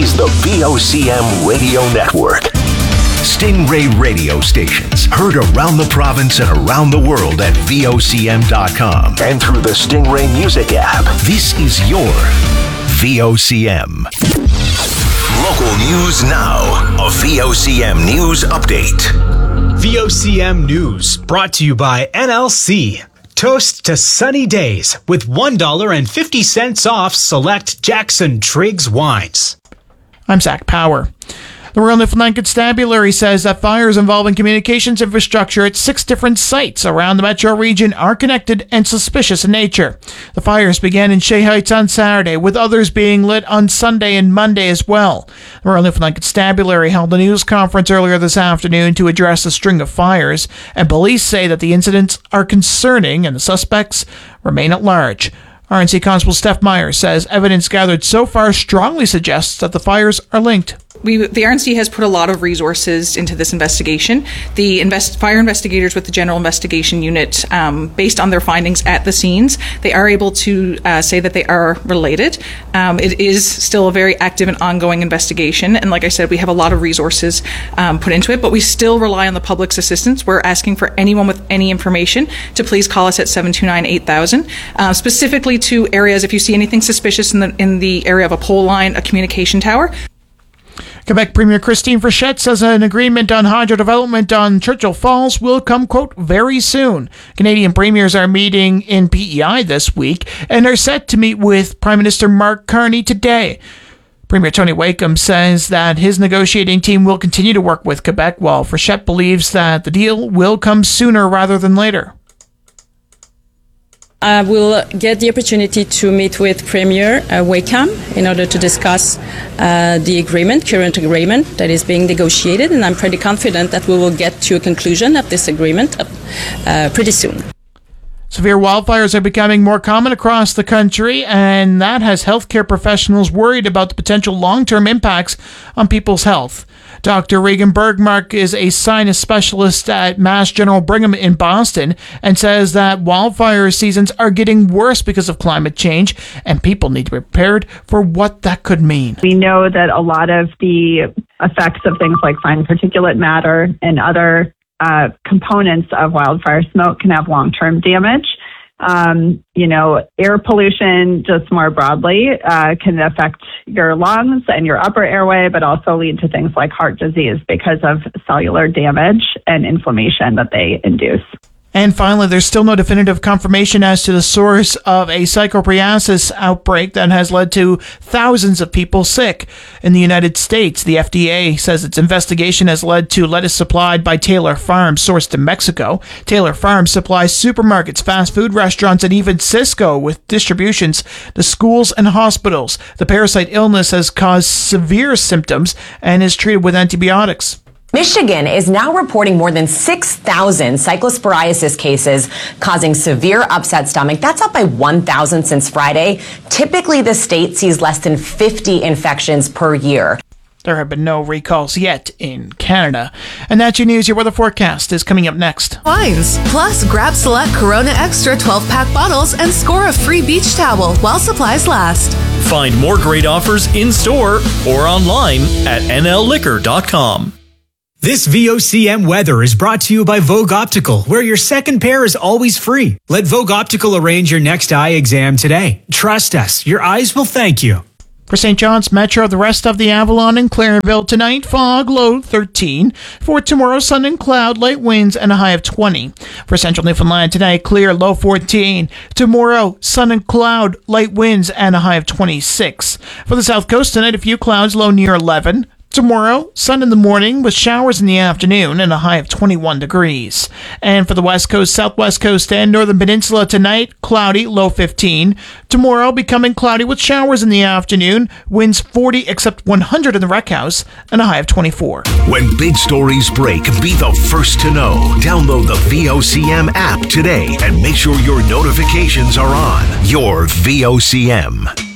is the VOCM Radio Network. Stingray radio stations heard around the province and around the world at VOCM.com and through the Stingray Music app. This is your VOCM. Local news now. A VOCM News Update. VOCM News brought to you by NLC. Toast to sunny days with $1.50 off select Jackson Triggs wines. I'm Zach Power. The Royal Newfoundland Constabulary says that fires involving communications infrastructure at 6 different sites around the metro region are connected and suspicious in nature. The fires began in Shea Heights on Saturday, with others being lit on Sunday and Monday as well. The Royal Newfoundland Constabulary held a news conference earlier this afternoon to address the string of fires, and police say that the incidents are concerning and the suspects remain at large. RNC Constable Steph Myers says evidence gathered so far strongly suggests that the fires are linked. The RNC has put a lot of resources into this investigation. The fire investigators with the General Investigation Unit, based on their findings at the scenes, they are able to say that they are related. It is still a very active and ongoing investigation, and like I said, we have a lot of resources put into it, but we still rely on the public's assistance. We're asking for anyone with any information to please call us at 729-8000, specifically to areas, if you see anything suspicious in the area of a pole line, a communication tower. Quebec Premier Christine Frechette says an agreement on hydro development on Churchill Falls will come, quote, very soon. Canadian premiers are meeting in PEI this week and are set to meet with Prime Minister Mark Carney today. Premier Tony Wakeham says that his negotiating team will continue to work with Quebec, while Frechette believes that the deal will come sooner rather than later. I will get the opportunity to meet with Premier Wakeham in order to discuss the current agreement that is being negotiated, and I'm pretty confident that we will get to a conclusion of this agreement pretty soon. Severe wildfires are becoming more common across the country, and that has healthcare professionals worried about the potential long-term impacts on people's health. Dr. Regan Bergmark is a sinus specialist at Mass General Brigham in Boston and says that wildfire seasons are getting worse because of climate change, and people need to be prepared for what that could mean. We know that a lot of the effects of things like fine particulate matter and other components of wildfire smoke can have long-term damage. Air pollution just more broadly can affect your lungs and your upper airway, but also lead to things like heart disease because of cellular damage and inflammation that they induce. And finally, there's still no definitive confirmation as to the source of a psychopriasis outbreak that has led to thousands of people sick. In the United States, the FDA says its investigation has led to lettuce supplied by Taylor Farms, sourced in Mexico. Taylor Farms supplies supermarkets, fast food restaurants, and even Cisco with distributions to schools and hospitals. The parasite illness has caused severe symptoms and is treated with antibiotics. Michigan is now reporting more than 6,000 cyclosporiasis cases causing severe upset stomach. That's up by 1,000 since Friday. Typically, the state sees less than 50 infections per year. There have been no recalls yet in Canada. And that's your news. Your weather forecast is coming up next. Wines. Plus, grab select Corona Extra 12-pack bottles and score a free beach towel while supplies last. Find more great offers in-store or online at nlliquor.com. This VOCM weather is brought to you by Vogue Optical, where your second pair is always free. Let Vogue Optical arrange your next eye exam today. Trust us, your eyes will thank you. For St. John's Metro, the rest of the Avalon and Clarenville tonight, fog, low 13. For tomorrow, sun and cloud, light winds, and a high of 20. For Central Newfoundland tonight, clear, low 14. Tomorrow, sun and cloud, light winds, and a high of 26. For the South Coast tonight, a few clouds, low near 11. Tomorrow, sun in the morning with showers in the afternoon and a high of 21 degrees. And for the West Coast, Southwest Coast, and Northern Peninsula tonight, cloudy, low 15. Tomorrow, becoming cloudy with showers in the afternoon, winds 40 except 100 in the Rec House, and a high of 24. When big stories break, be the first to know. Download the VOCM app today and make sure your notifications are on. Your VOCM.